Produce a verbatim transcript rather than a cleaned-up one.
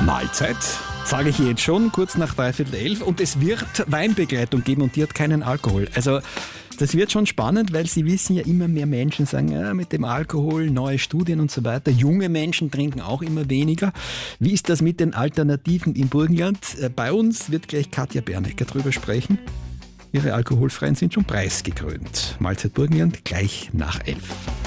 Mahlzeit, sage ich jetzt schon, kurz nach dreiviertel elf. Und es wird Weinbegleitung geben und die hat keinen Alkohol. Also das wird schon spannend, weil Sie wissen ja, immer mehr Menschen sagen, ja, mit dem Alkohol, neue Studien und so weiter. Junge Menschen trinken auch immer weniger. Wie ist das mit den Alternativen im Burgenland? Bei uns wird gleich Katja Bernecker drüber sprechen. Ihre alkoholfreien sind schon preisgekrönt. Mahlzeit Burgenland gleich nach elf.